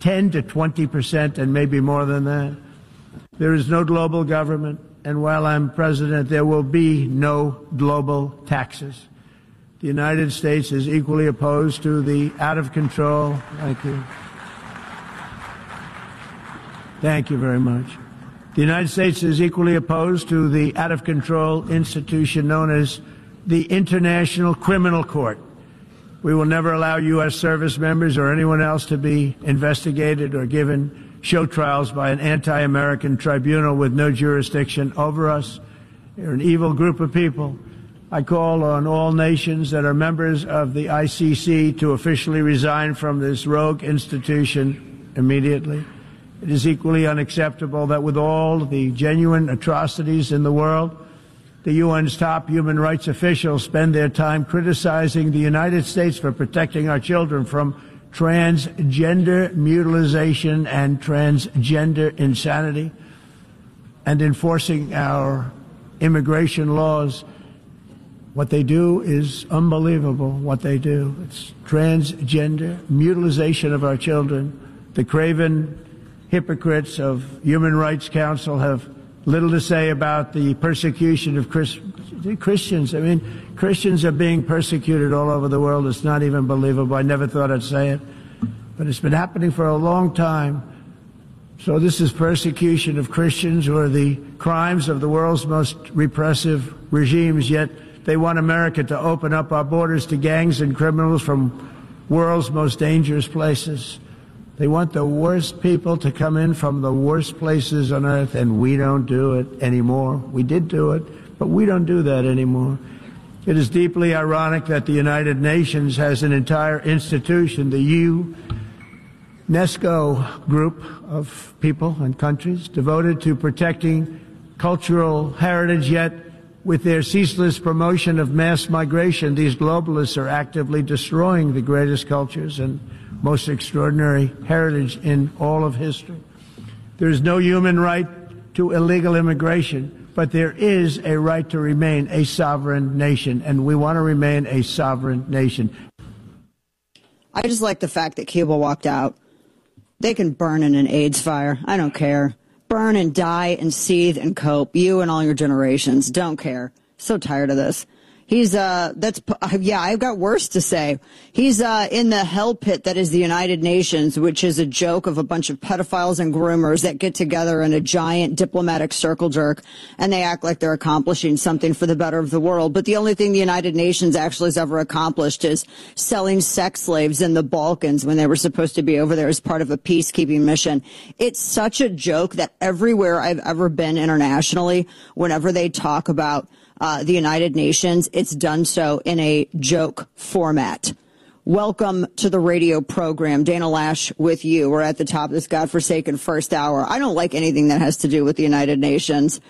10 to 20%, and maybe more than that. There is no global government, and while I'm president, there will be no global taxes. The United States is equally opposed to the out-of-control. Thank you. Thank you very much. The United States is equally opposed to the out-of-control institution known as the International Criminal Court. We will never allow U.S. service members or anyone else to be investigated or given show trials by an anti-American tribunal with no jurisdiction over us. They're an evil group of people. I call on all nations that are members of the ICC to officially resign from this rogue institution immediately. It is equally unacceptable that with all the genuine atrocities in the world, the UN's top human rights officials spend their time criticizing the United States for protecting our children from transgender mutilation and transgender insanity and enforcing our immigration laws. What they do is unbelievable, what they do. It's transgender mutilation of our children. The craven hypocrites of Human Rights Council have little to say about the persecution of Christians. I mean, Christians are being persecuted all over the world. It's not even believable. I never thought I'd say it, but it's been happening for a long time. So this is persecution of Christians who are the crimes of the world's most repressive regimes, yet they want America to open up our borders to gangs and criminals from world's most dangerous places. They want the worst people to come in from the worst places on earth, and we don't do it anymore. We did do it, but we don't do that anymore. It is deeply ironic that the United Nations has an entire institution, the UNESCO group of people and countries, devoted to protecting cultural heritage, yet with their ceaseless promotion of mass migration, these globalists are actively destroying the greatest cultures and most extraordinary heritage in all of history. There is no human right to illegal immigration, but there is a right to remain a sovereign nation, and we want to remain a sovereign nation. I just like the fact that Cuba walked out. They can burn in an AIDS fire. I don't care. Burn and die and seethe and cope. You and all your generations. Don't care. So tired of this. He's, I've got worse to say. He's, in the hell pit that is the United Nations, which is a joke of a bunch of pedophiles and groomers that get together in a giant diplomatic circle jerk, and they act like they're accomplishing something for the better of the world. But the only thing the United Nations actually has ever accomplished is selling sex slaves in the Balkans when they were supposed to be over there as part of a peacekeeping mission. It's such a joke that everywhere I've ever been internationally, whenever they talk about the United Nations, it's done so in a joke format. Welcome to the radio program. Dana Lash with you. We're at the top of this godforsaken first hour. I don't like anything that has to do with the United Nations.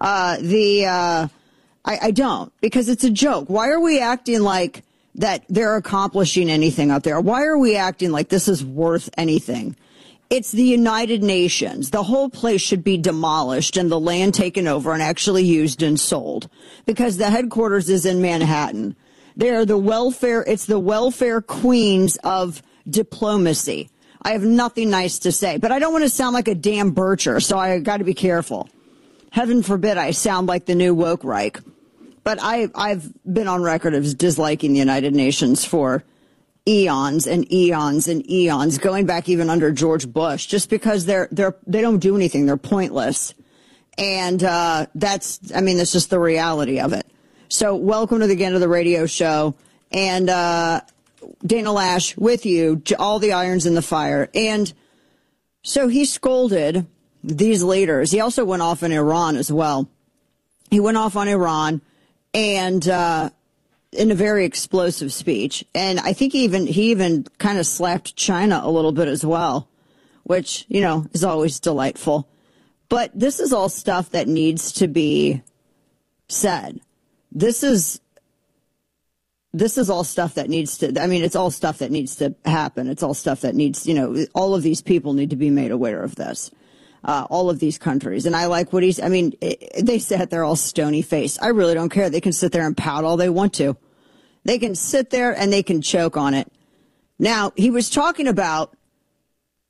I don't, because it's a joke. Why are we acting like that they're accomplishing anything out there? Why are we acting like this is worth anything? It's the United Nations. The whole place should be demolished and the land taken over and actually used and sold, because the headquarters is in Manhattan. They're the welfare queens of diplomacy. I have nothing nice to say, but I don't want to sound like a damn Bircher, so I got to be careful. Heaven forbid I sound like the new woke Reich. But I've been on record as disliking the United Nations for eons and eons and eons, going back even under George Bush, just because they don't do anything. They're pointless. And that's just the reality of it. So welcome to the end of the radio show. And Dana Lash with you, all the irons in the fire. And so he scolded these leaders. He also went off on Iran as well. He went off on Iran and in a very explosive speech. And I think he even kind of slapped China a little bit as well, which, is always delightful. But this is all stuff that needs to be said. This is all stuff that needs to, it's all stuff that needs to happen. It's all stuff that needs, all of these people need to be made aware of this. All of these countries. And I like what they sat there all stony faced. I really don't care. They can sit there and pout all they want to. They can sit there and they can choke on it. Now, he was talking about